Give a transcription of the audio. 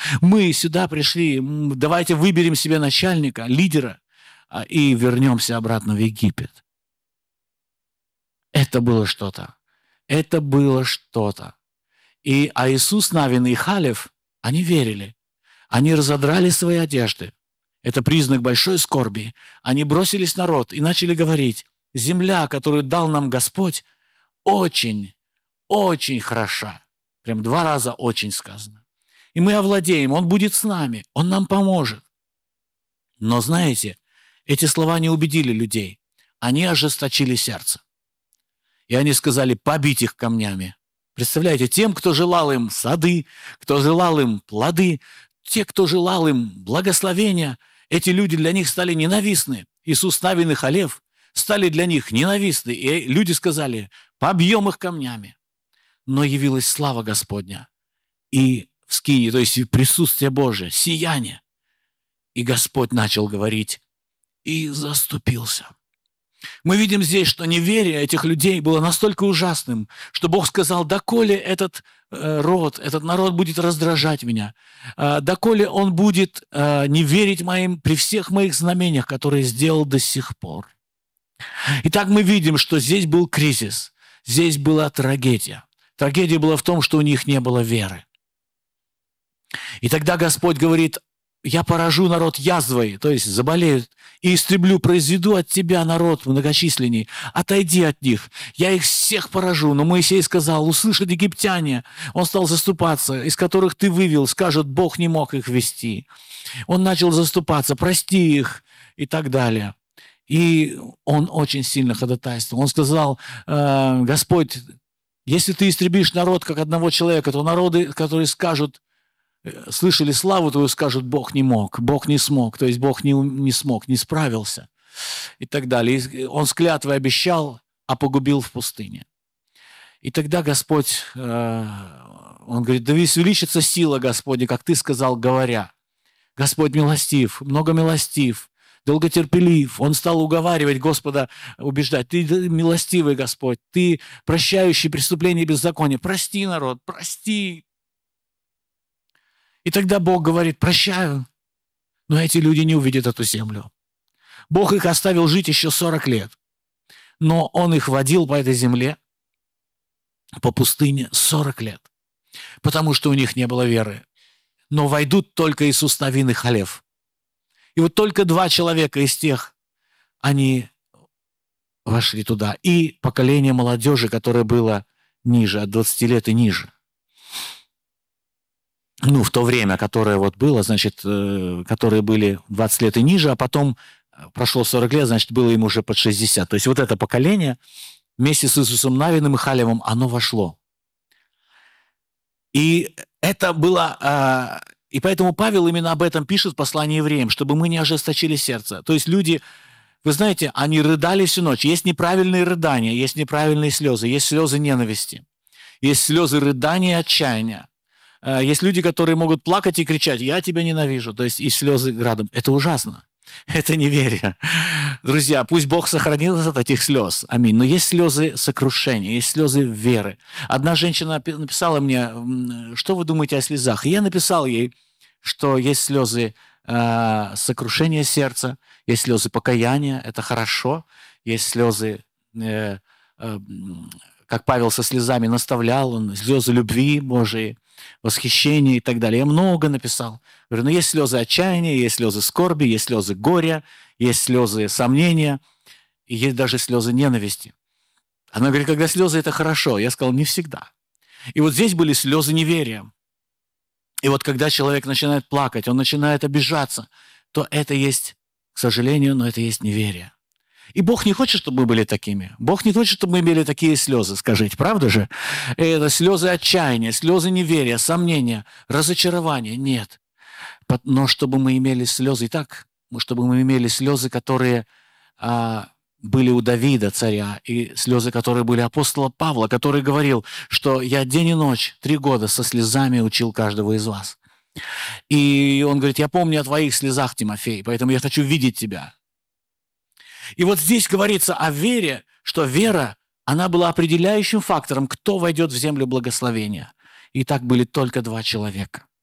Мы сюда пришли, давайте выберем себе начальника, лидера, и вернемся обратно в Египет. Это было что-то. Это было что-то. А Иисус Навин и Халев, они верили. Они разодрали свои одежды. Это признак большой скорби. Они бросились в народ и начали говорить: земля, которую дал нам Господь, очень, очень хороша. Прям 2 раза очень сказано. И мы овладеем, Он будет с нами, Он нам поможет. Но знаете, эти слова не убедили людей. Они ожесточили сердце. И они сказали: побить их камнями. Представляете, тем, кто желал им сады, кто желал им плоды, те, кто желал им благословения, эти люди для них стали ненавистны. Иисус Навин и Халев стали для них ненавистны. И люди сказали: побьем их камнями. Но явилась слава Господня. И в скинии, то есть присутствие Божие, сияние. И Господь начал говорить, и заступился. Мы видим здесь, что неверие этих людей было настолько ужасным, что Бог сказал: доколе этот род, этот народ будет раздражать меня, доколе он будет не верить моим при всех моих знамениях, которые сделал до сих пор. Итак, мы видим, что здесь был кризис, здесь была трагедия. Трагедия была в том, что у них не было веры. И тогда Господь говорит: я поражу народ язвой, то есть заболеют, и истреблю, произведу от тебя народ многочисленней. Отойди от них, я их всех поражу. Но Моисей сказал: услышат египтяне. Он стал заступаться, из которых ты вывел, скажут: Бог не мог их вести. Он начал заступаться: прости их и так далее. И он очень сильно ходатайствовал. Он сказал: Господь, если ты истребишь народ как одного человека, то народы, которые скажут, слышали славу твою, скажут: Бог не мог, Бог не смог, то есть Бог не смог, не справился и так далее. И он с клятвой обещал, а погубил в пустыне. И тогда Господь, он говорит: да увеличится сила Господня, как ты сказал, говоря. Господь милостив, многомилостив, долготерпелив. Он стал уговаривать Господа, убеждать: ты милостивый Господь, ты прощающий преступления и беззакония. Прости, народ, прости. И тогда Бог говорит: прощаю, но эти люди не увидят эту землю. Бог их оставил жить еще 40 лет, но Он их водил по этой земле, по пустыне 40 лет, потому что у них не было веры. Но войдут только Иисус Навин и Халев. И вот только 2 человека из тех, они вошли туда. И поколение молодежи, которое было ниже, от 20 лет и ниже. Ну, в то время, которое вот было, значит, которые были 20 лет и ниже, а потом прошло 40 лет, значит, было им уже под 60. То есть вот это поколение вместе с Иисусом Навиным и Халевом, оно вошло. И это было... И поэтому Павел именно об этом пишет в послании евреям, чтобы мы не ожесточили сердце. То есть люди, вы знаете, они рыдали всю ночь. Есть неправильные рыдания, есть неправильные слезы, есть слезы ненависти, есть слезы рыдания и отчаяния. Есть люди, которые могут плакать и кричать: я тебя ненавижу, то есть и слезы градом. Это ужасно. Это неверие. Друзья, пусть Бог сохранил нас от этих слез. Аминь. Но есть слезы сокрушения, есть слезы веры. Одна женщина написала мне: что вы думаете о слезах? И я написал ей, что есть слезы сокрушения сердца, есть слезы покаяния, это хорошо, есть слезы, как Павел со слезами наставлял, он слезы любви Божией, восхищения и так далее. Я много написал. Говорю: но есть слезы отчаяния, есть слезы скорби, есть слезы горя, есть слезы сомнения, и есть даже слезы ненависти. Она говорит: когда слезы, это хорошо. Я сказал: не всегда. И вот здесь были слезы неверия. И вот когда человек начинает плакать, он начинает обижаться, то это есть, к сожалению, но это есть неверие. И Бог не хочет, чтобы мы были такими. Бог не хочет, чтобы мы имели такие слезы, скажите, правда же? Это слезы отчаяния, слезы неверия, сомнения, разочарования. Нет. Но чтобы мы имели слезы, и так, чтобы мы имели слезы, которые были у Давида, царя, и слезы, которые были апостола Павла, который говорил, что я день и ночь 3 года со слезами учил каждого из вас. И он говорит: я помню о твоих слезах, Тимофей, поэтому я хочу видеть тебя. И вот здесь говорится о вере, что вера, она была определяющим фактором, кто войдет в землю благословения. И так были только 2 человека.